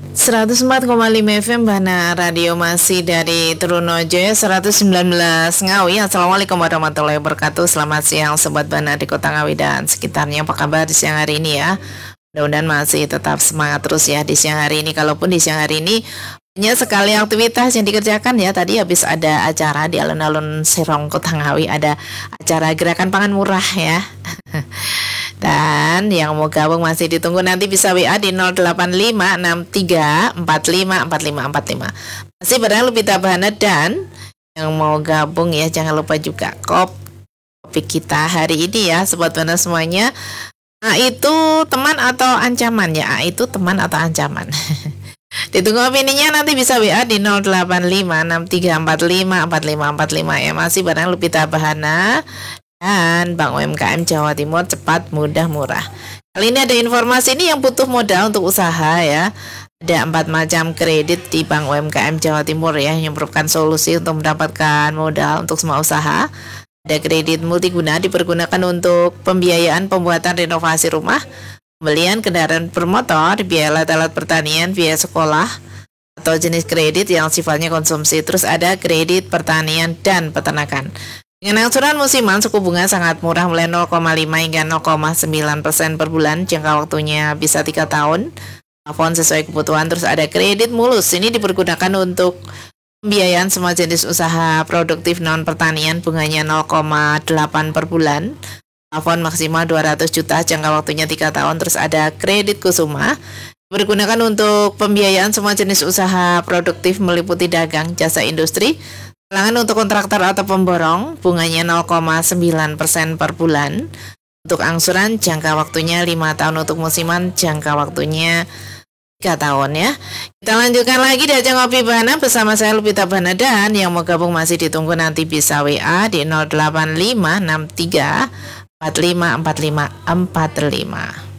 104,5 FM Bana Radio masih dari Trunojoyo 119 Ngawi. Assalamualaikum warahmatullahi wabarakatuh. Selamat siang Sobat Bana di Kota Ngawi dan sekitarnya. Apa kabar di siang hari ini ya? Mudah-mudahan masih tetap semangat terus ya di siang hari ini. Kalaupun di siang hari ini banyak sekali aktivitas yang dikerjakan ya. Tadi habis ada acara di alun-alun Serong Kota Ngawi, ada acara gerakan pangan murah ya. Dan yang mau gabung masih ditunggu, nanti bisa WA di 08563454545. Masih barang Lupita Bahana, dan yang mau gabung ya jangan lupa juga topik kita hari ini ya Sobat Bahana semuanya. A itu teman atau ancaman ya? A itu teman atau ancaman? Ditunggu opininya, nanti bisa WA di 08563454545 ya. Masih barang Lupita Bahana dan Bank UMKM Jawa Timur, cepat, mudah, murah. Kali ini ada informasi ini yang butuh modal untuk usaha ya. Ada 4 macam kredit di Bank UMKM Jawa Timur ya, yang merupakan solusi untuk mendapatkan modal untuk semua usaha. Ada kredit multiguna, dipergunakan untuk pembiayaan pembuatan renovasi rumah, pembelian kendaraan bermotor, biaya alat-alat pertanian, biaya sekolah, atau jenis kredit yang sifatnya konsumsi. Terus ada kredit pertanian dan peternakan. Dengan angsuran musiman, suku bunga sangat murah mulai 0,5 hingga 0,9% per bulan. Jangka waktunya bisa 3 tahun. Plafon sesuai kebutuhan. Terus ada kredit mulus. Ini dipergunakan untuk pembiayaan semua jenis usaha produktif non pertanian. Bunganya 0,8 per bulan. Plafon maksimal 200 juta. Jangka waktunya 3 tahun. Terus ada kredit kusuma. Dipergunakan untuk pembiayaan semua jenis usaha produktif meliputi dagang, jasa industri, talangan untuk kontraktor atau pemborong, bunganya 0,9% per bulan. Untuk angsuran jangka waktunya 5 tahun, untuk musiman jangka waktunya 3 tahun ya. Kita lanjutkan lagi di ajang Ngopi Bahana bersama saya Lupita Bahana, dan yang mau gabung masih ditunggu, nanti bisa WA di 08563454545.